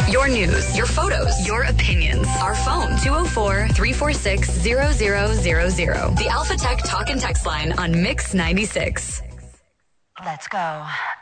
Your news, your photos, your opinions. Our phone, 204-346-0000. The Alpha Tech Talk and Text line on Mix 96. Let's go.